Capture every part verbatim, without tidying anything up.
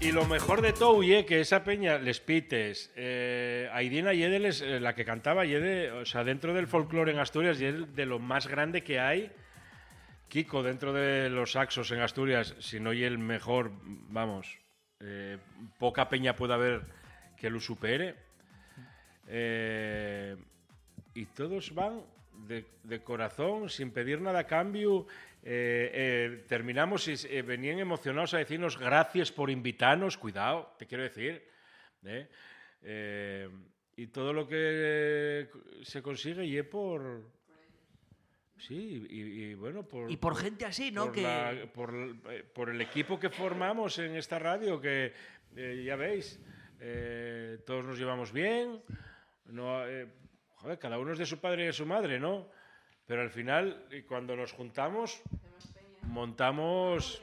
Y lo mejor de todo, ye, que esa peña, les pites, eh, Aidina Yede, les, eh, la que cantaba Yede, o sea, dentro del folclore en Asturias, y es de lo más grande que hay. Kiko, dentro de los saxos en Asturias, si no y el mejor, vamos, eh, poca peña puede haber que lo supere. Eh, y todos van de, de corazón, sin pedir nada a cambio. Eh, eh, terminamos y eh, venían emocionados a decirnos gracias por invitarnos, cuidado, te quiero decir. ¿eh? Eh, y todo lo que se consigue y es por... Sí, y, y bueno, por... Y por, por gente así, ¿no? Por, que... la, por, por el equipo que formamos en esta radio, que eh, ya veis, eh, todos nos llevamos bien, no, eh, joder, cada uno es de su padre y de su madre, ¿no? Pero al final, cuando nos juntamos, montamos...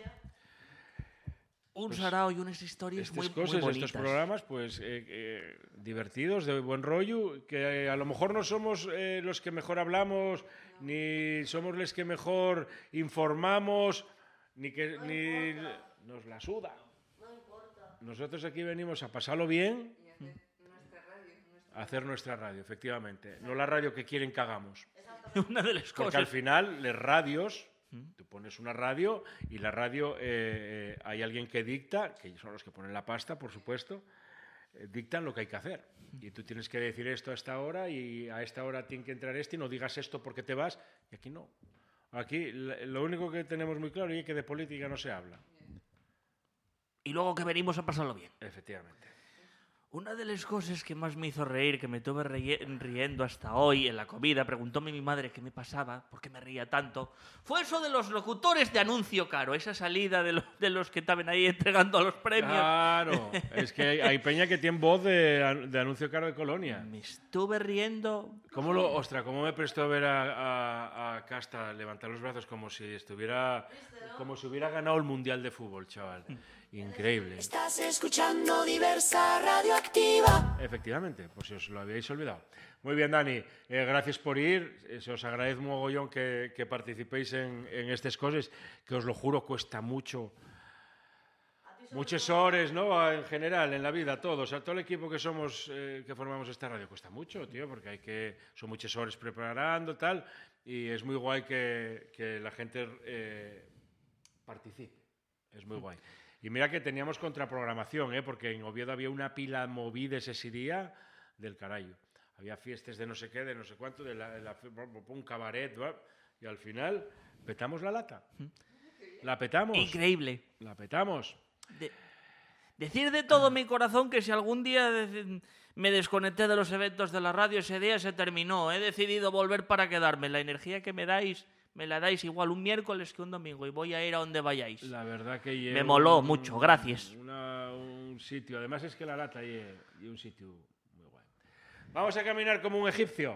Un pues, sarao y unas historias estas muy, cosas, muy bonitas. Estos programas, pues, eh, eh, divertidos, de buen rollo, que a lo mejor no somos eh, los que mejor hablamos, ni somos los que mejor informamos, ni que no ni importa. Nos la suda. No importa. Nosotros aquí venimos a pasarlo bien, Y hacer nuestra radio. Nuestra a hacer nuestra radio, efectivamente. No la radio que quieren que hagamos. Una de las Porque cosas. al final, las radios, tú pones una radio y la radio, eh, eh, hay alguien que dicta, que son los que ponen la pasta, por supuesto, eh, dictan lo que hay que hacer. Y tú tienes que decir esto a esta hora y a esta hora tiene que entrar este y no digas esto porque te vas. Y aquí no. Aquí lo único que tenemos muy claro es que de política no se habla. Y luego que venimos a pasarlo bien. Efectivamente. Una de las cosas que más me hizo reír, que me tuve riendo hasta hoy en la comida, preguntóme mi madre qué me pasaba, por qué me reía tanto, fue eso de los locutores de anuncio caro, esa salida de, lo, de los que estaban ahí entregando los premios. Claro, es que hay, hay peña que tiene voz de, de anuncio caro de Colonia. Me estuve riendo. ¿Cómo lo, ostra, cómo me prestó a ver a, a, a Casta levantar los brazos como si estuviera, como si hubiera ganado el Mundial de Fútbol, chaval? Increíble. Estás escuchando Diversa Radioactiva. Efectivamente, por si os lo habíais olvidado. Muy bien, Dani, eh, gracias por ir. Eh, se os agradezco mogollón que, que participéis en, en estas cosas, que os lo juro cuesta mucho. Muchas horas, ¿no? En general, en la vida, todos. O sea, todo el equipo que somos, eh, que formamos esta radio, cuesta mucho, tío, porque hay que, son muchas horas preparando, tal, y es muy guay que, que la gente eh, participe. Es muy guay. Y mira que teníamos contraprogramación, ¿eh? Porque en Oviedo había una pila movida ese día del carayo. Había fiestas de no sé qué, de no sé cuánto, de, la, de la, un cabaret, ¿va? Y al final petamos la lata. La petamos. Increíble. La petamos. De, decir de todo mi corazón que si algún día de, me desconecté de los eventos de la radio, ese día se terminó. He decidido volver para quedarme. La energía que me dais, me la dais igual un miércoles que un domingo y voy a ir a donde vayáis. La verdad que llevo me moló un, mucho, gracias. Una, un sitio, además es que la lata y un sitio muy guay. Vamos a caminar como un egipcio.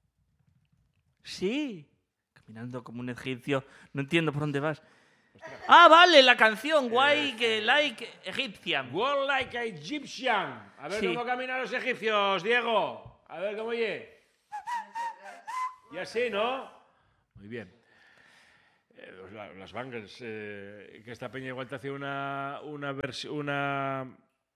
Sí, caminando como un egipcio. No entiendo por dónde vas. Ostras. Ah, vale, la canción, guay, eh, que like Egyptian. Walk like a Egyptian. A ver sí. Cómo caminan los egipcios, Diego. A ver cómo oye. Y así, ¿no? Muy bien. Eh, las Bangles, eh, que esta peña igual te hacía una una versión, una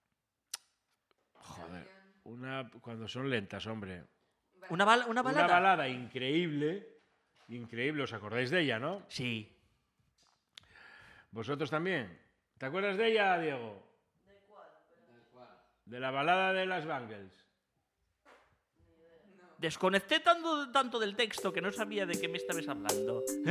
joder, una cuando son lentas, hombre. Una bal una balada. Una balada increíble, increíble. ¿Os acordáis de ella, no? Sí. ¿Vosotros también? ¿Te acuerdas de ella, Diego? ¿De cuál? ¿De cuál? De la balada de las Bangles. Desconecté tanto, tanto del texto que no sabía de qué me estabas hablando.